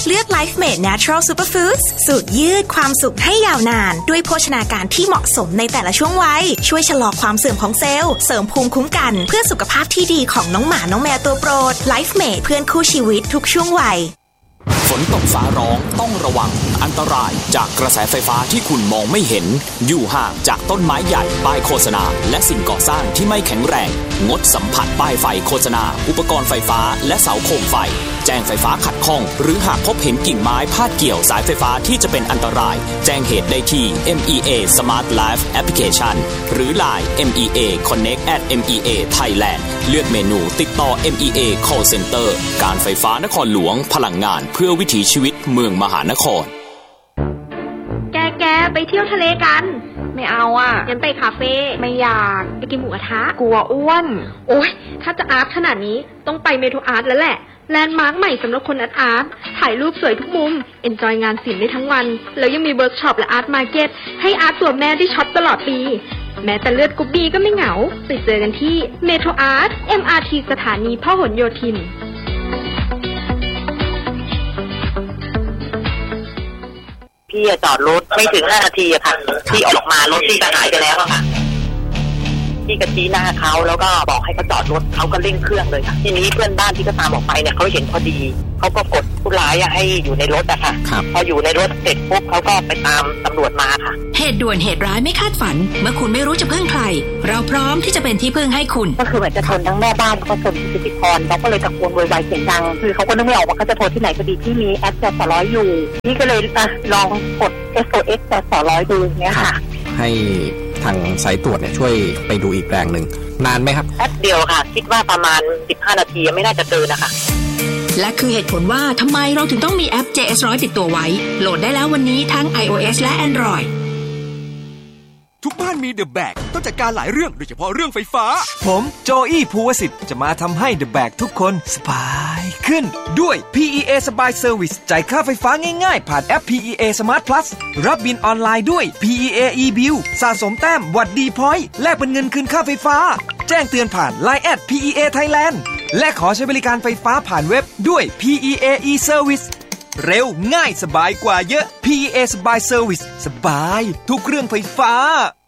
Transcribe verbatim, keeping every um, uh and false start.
เลือก LifeMade Natural Superfoods สูตรยืดความสุขให้ยาวนานด้วยโภชนาการที่เหมาะสมในแต่ละช่วงวัยช่วยชะลอความเสื่อมของเซลล์เสริมภูมิคุ้มกันเพื่อสุขภาพที่ดีของน้องหมาน้องแมวตัวโปรด LifeMade เพื่อนคู่ชีวิตทุกช่วงวัยฝนตกฟ้าร้องต้องระวังอันตรายจากกระแสไฟฟ้าที่คุณมองไม่เห็นอยู่ห่างจากต้นไม้ใหญ่ป้ายโฆษณาและสิ่งก่อสร้างที่ไม่แข็งแรงงดสัมผัสป้ายไฟโฆษณาอุปกรณ์ไฟฟ้าและเสาโคมไฟแจ้งไฟฟ้าขัดข้องหรือหากพบเห็นกิ่งไม้พาดเกี่ยวสายไฟฟ้าที่จะเป็นอันตรายแจ้งเหตุได้ที่ เอ็ม อี เอ Smart Life Application หรือ ไลน์ เอ็ม อี เอ Connect at เอ็ม อี เอ Thailand เลือกเมนูติดต่อ เอ็ม อี เอ Call Center การไฟฟ้านครหลวงพลังงานเพื่อวิถีชีวิตเมืองมหานครแกแกไปเที่ยวทะเลกันไม่เอาอ่ะงั้นไปคาเฟ่ไม่อยากไปกินหมูกระทะกลัวอ้วนโอ๊ยถ้าจะอาร์ตขนาดนี้ต้องไปเมโทรอาร์ตแล้วแหละแลนด์มาร์คใหม่สำหรับคนอาร์ตอาร์ตถ่ายรูปสวยทุกมุมเอนจอยงานศิลป์ได้ทั้งวันแล้วยังมีเวิร์กช็อปและอาร์ตมาร์เก็ตให้อาร์ตตัวแม่ได้ช็อปตลอดปีแม้แต่เลือดกรุ๊ปบีก็ไม่เหงาไปเจอกันที่เมโทรอาร์ต เอ็ม อาร์ ที สถานีพหลโยธินพี่จอดรถไม่ถึงห้านาทีอะค่ะที่ออกมารถที่จะหายไปแล้วอะค่ะพี่กระชี้หน้าเขาแล้วก็บอกให้เขาจอดรถเขาก็เร่งเครื่องเลยค่ะทีนี้เพื่อนบ้านที่ก็ตามออกไปเนี่ยเขาเห็นพอดีเขาก็กดผู้ร้ายให้อยู่ในรถอะค่ะพออยู่ในรถเสร็จปุ๊บเขาก็ไปตามตำรวจมาค่ะเหตุด่วนเหตุร้ายไม่คาดฝันเมื่อคุณไม่รู้จะพึ่งใครเราพร้อมที่จะเป็นที่พึ่งให้คุณก็คือเหมือนจะชนทั้งแม่บ้านแล้วก็ชนพิธีกรเขาก็เลยตะโกนโวยวายเสียงดังคือเขาก็นึกไม่ออกว่าเขาจะโทรที่ไหนพอดีที่มีแอปแจสร้อยอยู่นี่ก็เลยลองกด เอส โอ เอส แจสร้อยดูอย่างเงี้ยค่ะให้ทางสายตรวจเนี่ยช่วยไปดูอีกแรงหนึ่งนานไหมครับแป๊บเดียวค่ะคิดว่าประมาณสิบห้านาทีไม่น่าจะเจอนะคะและคือเหตุผลว่าทำไมเราถึงต้องมีแอป เจ เอส หนึ่งร้อย ติดตัวไว้โหลดได้แล้ววันนี้ทั้ง iOS และ Android ทุกบ้านมี The Bag ต้องจัดการหลายเรื่องโดยเฉพาะเรื่องไฟฟ้าผมโจอี้ภูวสิทธิ์จะมาทำให้ The Bag ทุกคนสบายขึ้นด้วย พี อี เอ สบายเซอร์วิสจ่ายค่าไฟฟ้าง่ายๆผ่านแอป พี อี เอ Smart Plus รับบิลออนไลน์ด้วย พี อี เอ e-bill สะสมแต้มวัดดีพอยต์แลกเป็นเงินคืนค่าไฟฟ้าแจ้งเตือนผ่าน ไลน์ แอท พี อี เอ Thailand และขอใช้บริการไฟฟ้าผ่านเว็บด้วย พี อี เอ e-service เร็วง่ายสบายกว่าเยอะ พี อี เอ สบายเซอร์วิสสบายทุกเรื่องไฟฟ้า